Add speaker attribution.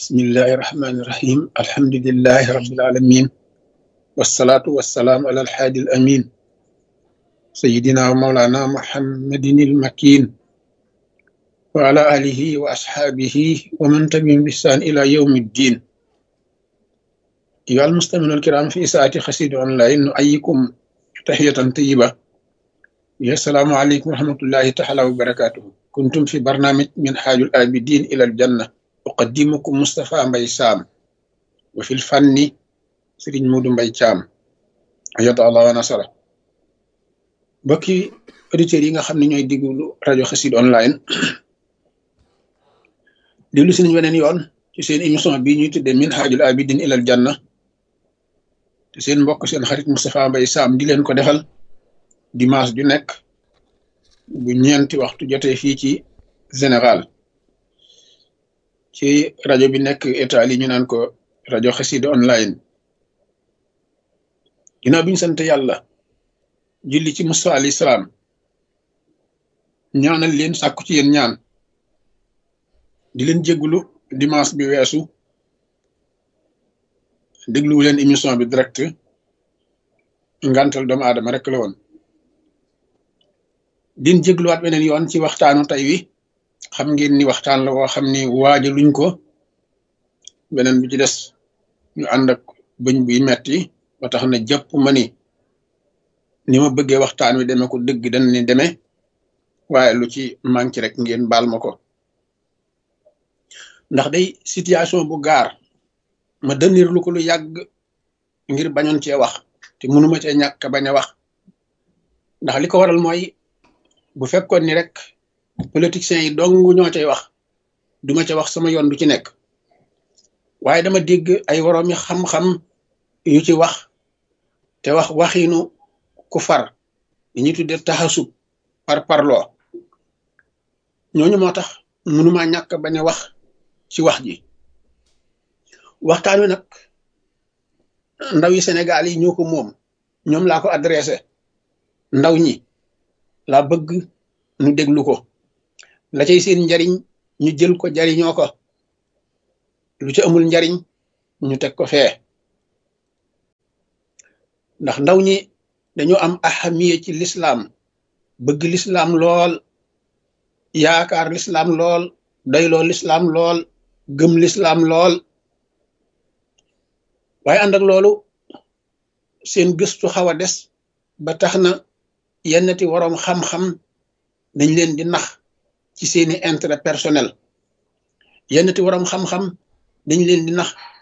Speaker 1: بسم الله الرحمن الرحيم الحمد لله رب العالمين والصلاة والسلام على الحادي الأمين سيدنا ومولانا محمد المكين وعلى آله وأصحابه ومن تبعهم بإحسان إلى يوم الدين. أيها المستمعون الكرام، في ساعة قصيدة أونلاين نحييكم تحية طيبة. السلام عليكم ورحمة الله تعالى وبركاته. كنتم في برنامج من حاج الآبدين إلى الجنة، أقدمكم مصطفى مباي سام، وفي الفن سيرين مودو مباي تيام أيد الله ونصره. بكي auditeurs yi nga xam ne ñooy diglu rajo Xassida online déglu si nañu weneen yoon ci seen émission bii ñuy tuddee Minhajul Abidin ilal Janna, te seen mbokk seen xarit Moustapha Mbaye Sam di leen ko defal dimanche ju nekk bu ñeenti waxtu jotee fii ci Sénégal ci rajo bi nekk Italie ñu naan ko rajo Xassida online. ginnaaw bi ñu sant yàlla julli ci Musa alayhi salaam, ñaanal leen sàkku ci yéen ñaan, di leen jéggulu dimanche bi weesu dégluwu leen émission bi direct, ngantal doomu aadama rek la woon. din jégluwaat beneen yoon ci waxtaanu tey wi. xam ngeen ni waxtaan la woo xam ni waaja luñ ko, beneen bi ci des ñu ànd ak bëñ buy metti ba tax na jàpp ma ni ma bëggee waxtaan wi demee ko dëgg dañ ni demee, waaye lu ci manqué rek ngeen baal ma ko. ndax day situation bu gaar ma dënir lu ko lu yàgg ngir bañoon cee wax, te mënuma cee ñàkk bañ a wax. ndax li ko waral mooy bu fekkoon ni rek politiciens yi dong ñoo cay wax, duma ca wax, sama yoon du ci nekk. waaye dama dégg ay woroomi xam-xam yu ci wax, te wax waxiinu ku far, li ñuy tudde taxasub par parloo. ñooñu moo tax mënuma ñàkk bañ a wax ci wax ji. waxtaan wi nag ndaw yi Sénégal yi ñoo ko moom, ñoom laa ko adressé. ndaw ñi laa bëgg ñu déglu ko, la cay seen njariñ ñu jël ko jariñoo ko, lu ci amul njariñ ñu teg ko fee. ndax ndaw ñi dañoo am ahamiye ci lislaam, bëgg lislaam lool, yaakaar lislaam lool, doyloo lislaam lool, gëm lislaam lool. waaye ànd ak loolu seen gëstu xaw a des ba tax na yennati waroom xam-xam dañ leen di nax ci seeni intérêt personnel. yennati waroom xam-xam dañ leen di nax